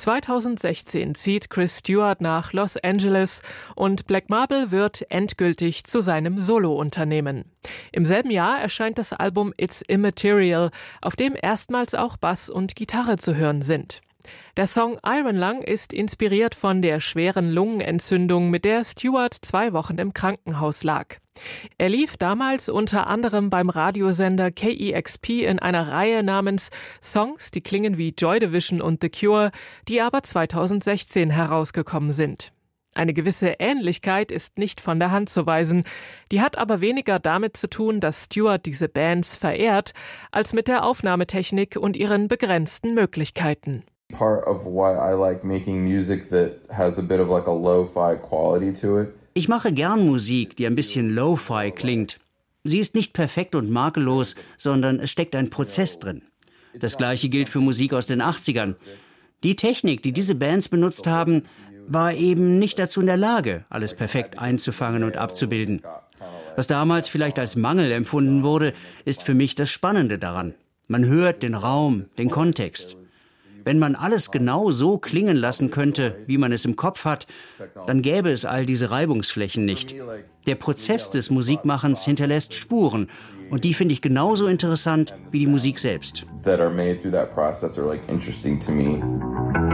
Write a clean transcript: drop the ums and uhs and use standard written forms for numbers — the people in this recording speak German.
2016 zieht Chris Stewart nach Los Angeles und Black Marble wird endgültig zu seinem Solo-Unternehmen. Im selben Jahr erscheint das Album It's Immaterial, auf dem erstmals auch Bass und Gitarre zu hören sind. Der Song Iron Lung ist inspiriert von der schweren Lungenentzündung, mit der Stewart 2 Wochen im Krankenhaus lag. Er lief damals unter anderem beim Radiosender KEXP in einer Reihe namens Songs, die klingen wie Joy Division und The Cure, die aber 2016 herausgekommen sind. Eine gewisse Ähnlichkeit ist nicht von der Hand zu weisen, die hat aber weniger damit zu tun, dass Stewart diese Bands verehrt, als mit der Aufnahmetechnik und ihren begrenzten Möglichkeiten. Part of why I like making music that has a bit of like a lo-fi quality to it. Ich mache gern Musik, die ein bisschen Lo-Fi klingt. Sie ist nicht perfekt und makellos, sondern es steckt ein Prozess drin. Das Gleiche gilt für Musik aus den 80ern. Die Technik, die diese Bands benutzt haben, war eben nicht dazu in der Lage, alles perfekt einzufangen und abzubilden. Was damals vielleicht als Mangel empfunden wurde, ist für mich das Spannende daran. Man hört den Raum, den Kontext. Wenn man alles genau so klingen lassen könnte, wie man es im Kopf hat, dann gäbe es all diese Reibungsflächen nicht. Der Prozess des Musikmachens hinterlässt Spuren und die finde ich genauso interessant wie die Musik selbst. That are made through that process are like interesting to me.